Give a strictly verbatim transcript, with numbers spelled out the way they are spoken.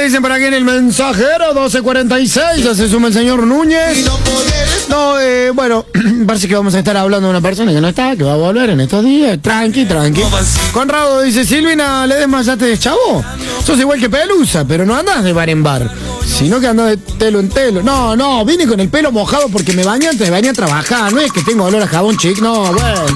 dicen por aquí en el mensajero? doce cuarenta y seis, ya se suma el señor Núñez. No, eh, bueno, parece que vamos a estar hablando de una persona que no está, que va a volver en estos días. Tranqui, tranqui. Conrado dice, Silvina, ¿le desmayaste de chavo? Sos igual que Pelusa, pero no andás de bar en bar, sino que andás de telo en telo. No, no, vine con el pelo mojado porque me bañé antes de venir a trabajar. No es que tengo olor a jabón chic, no, bueno.